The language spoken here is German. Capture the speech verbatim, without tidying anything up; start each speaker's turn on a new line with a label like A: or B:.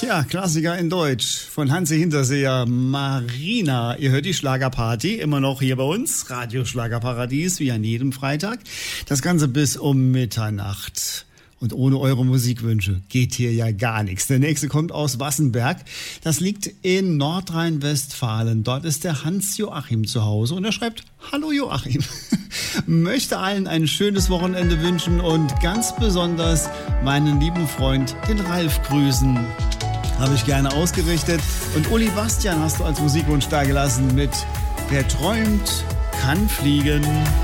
A: Ja, Klassiker in Deutsch von Hansi Hinterseher, Marina. Ihr hört die Schlagerparty, immer noch hier bei uns, Radio Schlagerparadies, wie an jedem Freitag. Das Ganze bis um Mitternacht. Und ohne eure Musikwünsche geht hier ja gar nichts. Der nächste kommt aus Wassenberg. Das liegt in Nordrhein-Westfalen. Dort ist der Hans-Joachim zu Hause und er schreibt: Hallo Joachim. Möchte allen ein schönes Wochenende wünschen und ganz besonders meinen lieben Freund, den Ralf, grüßen. Habe ich gerne ausgerichtet. Und Uli Bastian hast du als Musikwunsch dagelassen mit Wer träumt, kann fliegen.